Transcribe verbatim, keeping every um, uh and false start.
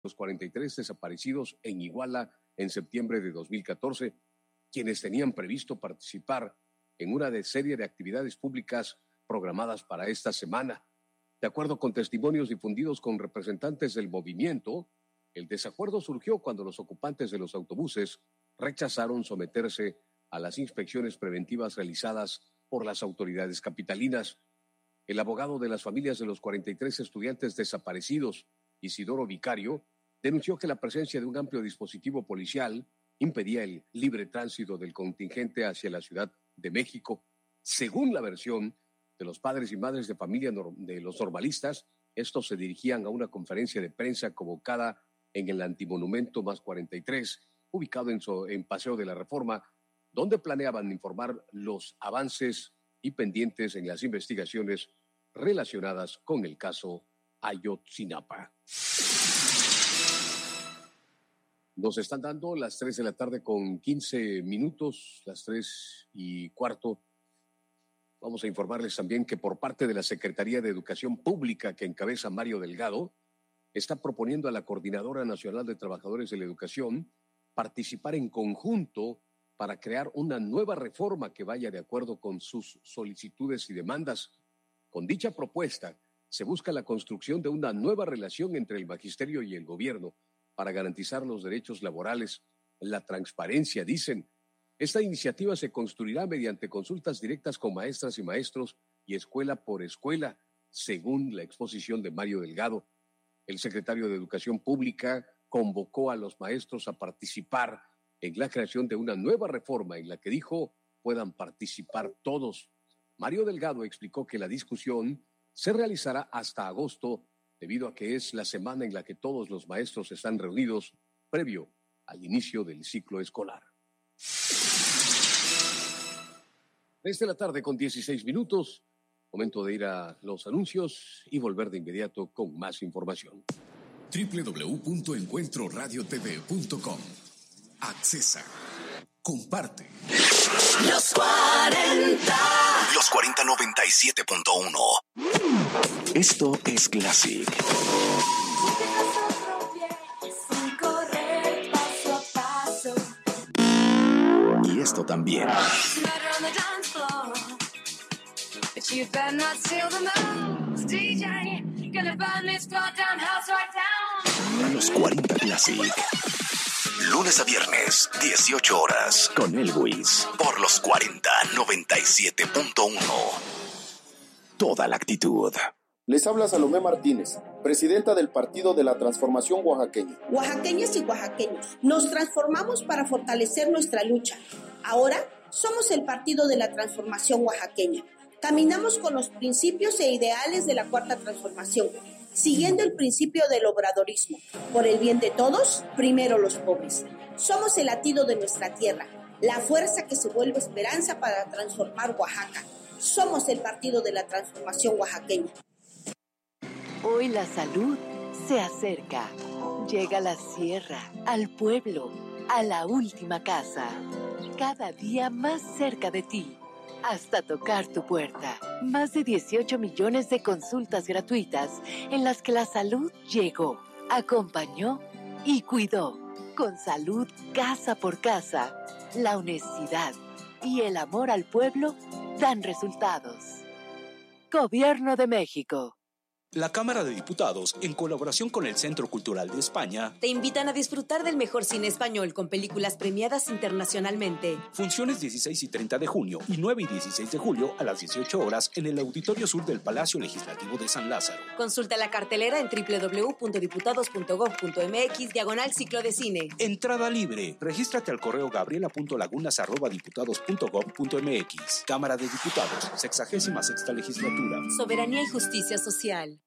los cuarenta y tres desaparecidos en Iguala en septiembre de dos mil catorce, quienes tenían previsto participar en una de serie de actividades públicas programadas para esta semana. De acuerdo con testimonios difundidos con representantes del movimiento, el desacuerdo surgió cuando los ocupantes de los autobuses rechazaron someterse a las inspecciones preventivas realizadas por las autoridades capitalinas. El abogado de las familias de los cuarenta y tres estudiantes desaparecidos, Isidoro Vicario, denunció que la presencia de un amplio dispositivo policial impedía el libre tránsito del contingente hacia la Ciudad de México. Según la versión de los padres y madres de familia de los normalistas, estos se dirigían a una conferencia de prensa convocada en el Antimonumento más cuarenta y tres, ubicado en, so, en Paseo de la Reforma, donde planeaban informar los avances y pendientes en las investigaciones relacionadas con el caso Ayotzinapa. Nos están dando las tres de la tarde con quince minutos, las tres y cuarto. Vamos a informarles también que por parte de la Secretaría de Educación Pública que encabeza Mario Delgado, está proponiendo a la Coordinadora Nacional de Trabajadores de la Educación participar en conjunto para crear una nueva reforma que vaya de acuerdo con sus solicitudes y demandas. Con dicha propuesta, se busca la construcción de una nueva relación entre el magisterio y el gobierno para garantizar los derechos laborales, la transparencia, dicen. Esta iniciativa se construirá mediante consultas directas con maestras y maestros y escuela por escuela, según la exposición de Mario Delgado. El secretario de Educación Pública convocó a los maestros a participar en la creación de una nueva reforma en la que dijo puedan participar todos. Mario Delgado explicó que la discusión se realizará hasta agosto debido a que es la semana en la que todos los maestros están reunidos previo al inicio del ciclo escolar. Desde la tarde con dieciséis minutos, momento de ir a los anuncios y volver de inmediato con más información. doble u doble u doble u punto encuentro radio t v punto com. Accesa. Comparte. Los cuarenta. Los cuarenta noventa y siete punto uno. Esto es Classic. Y esto también. Los cuarenta Classic. Lunes a viernes, dieciocho horas, con Elwis, por los cuarenta noventa y siete punto uno. Toda la actitud. Les habla Salomé Martínez, presidenta del Partido de la Transformación Oaxaqueña. Oaxaqueñas y oaxaqueños, nos transformamos para fortalecer nuestra lucha. Ahora somos el Partido de la Transformación Oaxaqueña. Caminamos con los principios e ideales de la Cuarta Transformación, siguiendo el principio del obradorismo. Por el bien de todos, primero los pobres. Somos el latido de nuestra tierra, la fuerza que se vuelve esperanza para transformar Oaxaca. Somos el Partido de la Transformación Oaxaqueña. Hoy la salud se acerca. Llega a la sierra, al pueblo, a la última casa. Cada día más cerca de ti. Hasta tocar tu puerta. Más de dieciocho millones de consultas gratuitas en las que la salud llegó, acompañó y cuidó. Con salud casa por casa, la honestidad y el amor al pueblo dan resultados. Gobierno de México. La Cámara de Diputados, en colaboración con el Centro Cultural de España, te invitan a disfrutar del mejor cine español con películas premiadas internacionalmente. Funciones dieciséis y treinta de junio y nueve y dieciséis de julio a las dieciocho horas en el Auditorio Sur del Palacio Legislativo de San Lázaro. Consulta la cartelera en doble u doble u doble u punto diputados punto gob punto m x diagonal ciclo de cine. Entrada libre. Regístrate al correo gabriela punto lagunas arroba diputados punto gob punto m x. Cámara de Diputados, sexagésima sexta legislatura. Soberanía y justicia social.